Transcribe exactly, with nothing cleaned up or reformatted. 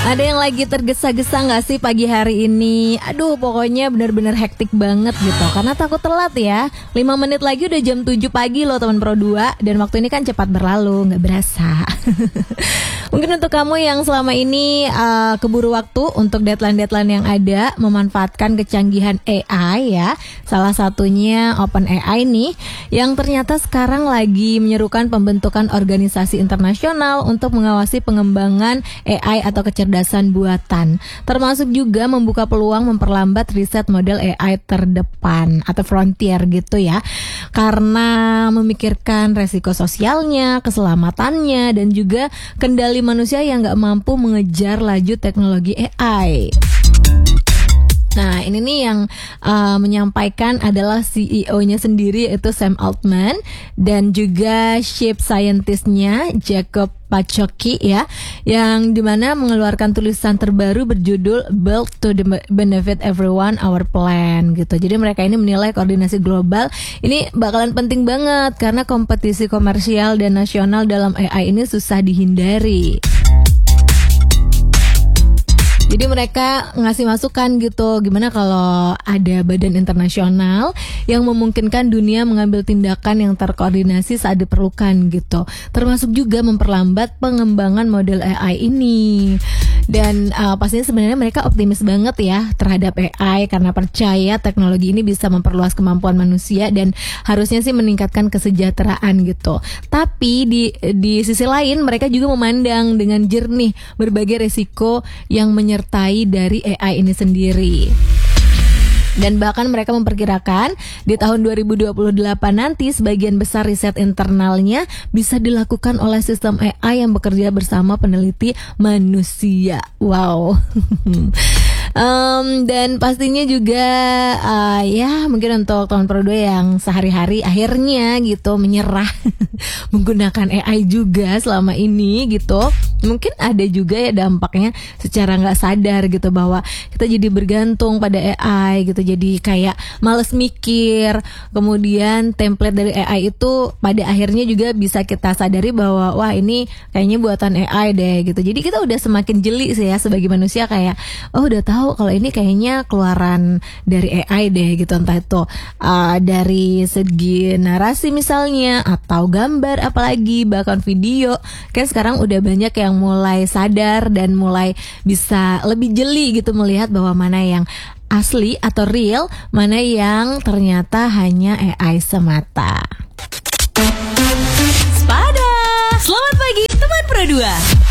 Ada yang lagi tergesa-gesa gak sih pagi hari ini? Aduh, pokoknya benar-benar hektik banget gitu. Karena takut telat ya. lima menit lagi udah jam tujuh pagi loh teman Pro dua. Dan waktu ini kan cepat berlalu, gak berasa. Mungkin untuk kamu yang selama ini uh, keburu waktu untuk deadline-deadline yang ada, memanfaatkan kecanggihan A I ya. Salah satunya OpenAI nih, yang ternyata sekarang lagi menyerukan pembentukan organisasi internasional untuk mengawasi pengembangan A I atau kecerdasan buatan. Termasuk juga membuka peluang memperlambat riset model A I terdepan atau frontier gitu ya. Karena memikirkan resiko sosialnya, keselamatannya, dan juga kendali manusia yang gak mampu mengejar laju teknologi A I. Nah, ini nih yang uh, menyampaikan adalah C E O-nya sendiri, yaitu Sam Altman, dan juga Chief Scientist-nya Jacob Pachocki ya, yang dimana mengeluarkan tulisan terbaru berjudul Build to Benefit Everyone Our Plan gitu. Jadi mereka ini menilai koordinasi global ini bakalan penting banget karena kompetisi komersial dan nasional dalam A I ini susah dihindari. Jadi mereka ngasih masukan gitu, gimana kalau ada badan internasional yang memungkinkan dunia mengambil tindakan yang terkoordinasi saat diperlukan gitu. Termasuk juga memperlambat pengembangan model A I ini. Dan uh, pastinya sebenarnya mereka optimis banget ya terhadap A I karena percaya teknologi ini bisa memperluas kemampuan manusia dan harusnya sih meningkatkan kesejahteraan gitu. Tapi di di sisi lain mereka juga memandang dengan jernih berbagai resiko yang menyertai dari A I ini sendiri. Dan bahkan mereka memperkirakan di tahun dua ribu dua puluh delapan nanti sebagian besar riset internalnya bisa dilakukan oleh sistem A I yang bekerja bersama peneliti manusia. Wow. Um, dan pastinya juga uh, ya mungkin untuk teman Pro dua yang sehari-hari akhirnya gitu menyerah menggunakan A I juga selama ini gitu, mungkin ada juga ya dampaknya secara nggak sadar gitu bahwa kita jadi bergantung pada A I gitu, jadi kayak males mikir. Kemudian template dari A I itu pada akhirnya juga bisa kita sadari bahwa wah ini kayaknya buatan A I deh gitu. Jadi kita udah semakin jeli sih ya sebagai manusia, kayak oh udah tahu kalau ini kayaknya keluaran dari A I deh gitu, entah itu uh, dari segi narasi misalnya atau gambar, apalagi bahkan video. Kan sekarang udah banyak yang mulai sadar dan mulai bisa lebih jeli gitu melihat bahwa mana yang asli atau real, mana yang ternyata hanya A I semata. Spada, selamat pagi teman Pro dua.